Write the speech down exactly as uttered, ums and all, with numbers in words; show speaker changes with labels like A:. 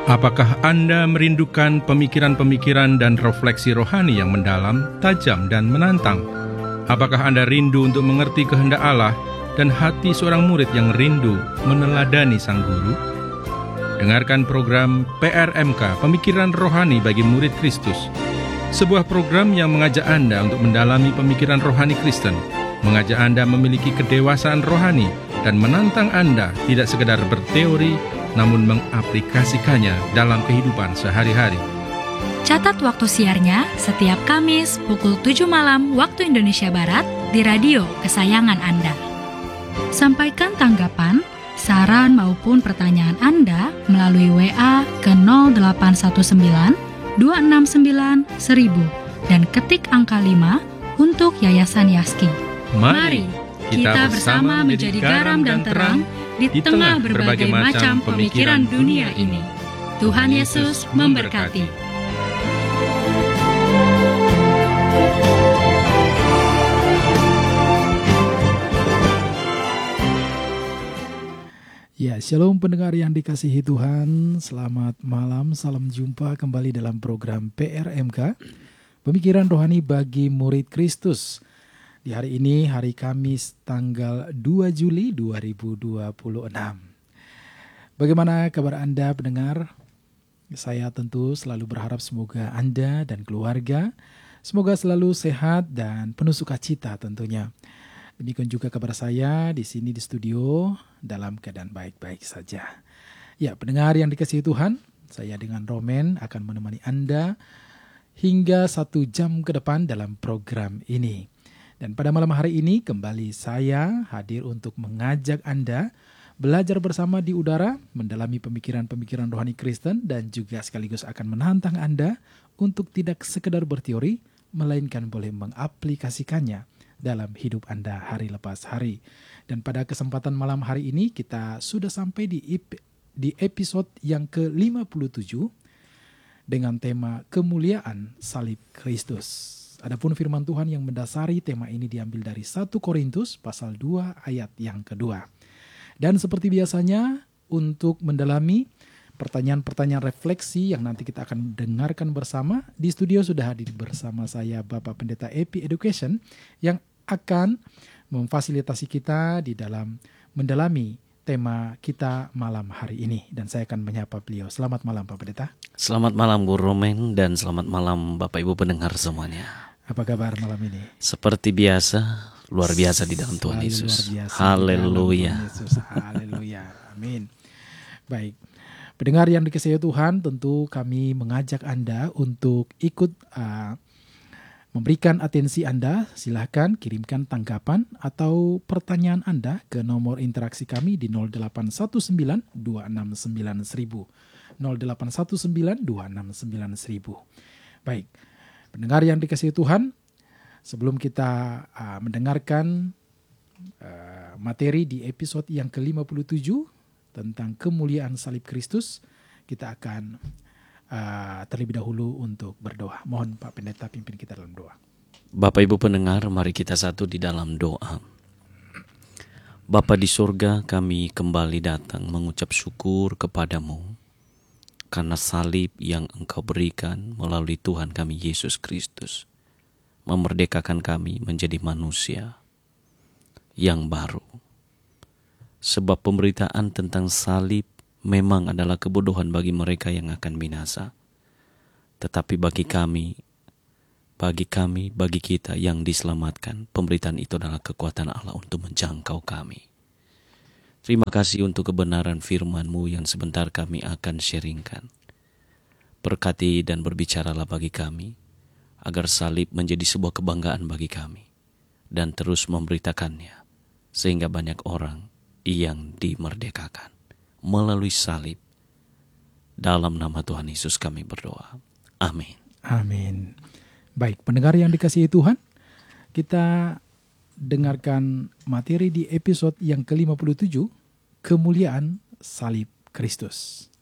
A: Apakah Anda merindukan pemikiran-pemikiran dan refleksi rohani yang mendalam, tajam, dan menantang? Apakah Anda rindu untuk mengerti kehendak Allah dan hati seorang murid yang rindu meneladani Sang Guru? Dengarkan program P R M K, Pemikiran Rohani bagi Murid Kristus. Sebuah program yang mengajak Anda untuk mendalami pemikiran rohani Kristen, mengajak Anda memiliki kedewasaan rohani, dan menantang Anda tidak sekedar berteori, namun mengaplikasikannya dalam kehidupan sehari-hari.
B: Catat waktu siarnya setiap Kamis pukul tujuh malam waktu Indonesia Barat di radio kesayangan Anda. Sampaikan tanggapan, saran maupun pertanyaan Anda melalui W A ke nol delapan satu sembilan dua enam sembilan seribu dan ketik angka lima untuk Yayasan Yaski.
A: Mari kita bersama menjadi garam dan terang di tengah berbagai macam pemikiran dunia ini. Tuhan Yesus memberkati.
C: Ya, shalom pendengar yang dikasihi Tuhan. Selamat malam, salam jumpa kembali dalam program P R M K, Pemikiran Rohani bagi Murid Kristus. Di hari ini, hari Kamis tanggal dua Juli dua ribu dua puluh enam. Bagaimana kabar Anda pendengar? Saya tentu selalu berharap semoga Anda dan keluarga semoga selalu sehat dan penuh sukacita tentunya. Demikian juga kabar saya di sini di studio dalam keadaan baik-baik saja. Ya, pendengar yang dikasihi Tuhan, saya dengan Romen akan menemani Anda hingga satu jam ke depan dalam program ini. Dan pada malam hari ini kembali saya hadir untuk mengajak Anda belajar bersama di udara, mendalami pemikiran-pemikiran rohani Kristen, dan juga sekaligus akan menantang Anda untuk tidak sekedar berteori, melainkan boleh mengaplikasikannya dalam hidup Anda hari lepas hari. Dan pada kesempatan malam hari ini kita sudah sampai di, di episode yang ke lima puluh tujuh dengan tema kemuliaan salib Kristus. Adapun firman Tuhan yang mendasari tema ini diambil dari satu Korintus pasal dua ayat yang kedua. Dan seperti biasanya untuk mendalami pertanyaan-pertanyaan refleksi yang nanti kita akan dengarkan bersama, di studio sudah hadir bersama saya Bapak Pendeta Epi Education yang akan memfasilitasi kita di dalam mendalami tema kita malam hari ini. Dan saya akan menyapa beliau. Selamat malam Pak Pendeta.
D: Selamat malam Bu Romen dan selamat malam Bapak Ibu pendengar semuanya.
C: Apa kabar malam ini?
D: Seperti biasa, luar biasa di dalam Tuhan Yesus. Haleluya.
C: Haleluya. Amin. Baik. Pendengar yang dikasihi Tuhan, tentu kami mengajak Anda untuk ikut uh, memberikan atensi Anda. Silahkan kirimkan tanggapan atau pertanyaan Anda ke nomor interaksi kami di nol delapan satu sembilan dua enam sembilan seribu. nol delapan satu sembilan dua enam sembilan seribu. Baik. Pendengar yang dikasihi Tuhan, sebelum kita uh, mendengarkan uh, materi di episode yang ke lima puluh tujuh tentang kemuliaan salib Kristus, kita akan uh, terlebih dahulu untuk berdoa. Mohon Pak Pendeta pimpin kita dalam doa.
D: Bapak Ibu pendengar, mari kita satu di dalam doa. Bapa di surga, kami kembali datang mengucap syukur kepadamu karena salib yang Engkau berikan melalui Tuhan kami Yesus Kristus memerdekakan kami menjadi manusia yang baru. Sebab pemberitaan tentang salib memang adalah kebodohan bagi mereka yang akan binasa. Tetapi bagi kami, bagi kami, bagi kita yang diselamatkan, pemberitaan itu adalah kekuatan Allah untuk menjangkau kami. Terima kasih untuk kebenaran firman-Mu yang sebentar kami akan sharingkan. Berkati dan berbicaralah bagi kami, agar salib menjadi sebuah kebanggaan bagi kami, dan terus memberitakannya, sehingga banyak orang yang dimerdekakan melalui salib. Dalam nama Tuhan Yesus kami berdoa. Amin.
C: Amin. Baik, pendengar yang dikasihi Tuhan, kita dengarkan materi di episode yang ke lima puluh tujuh, kemuliaan salib Kristus.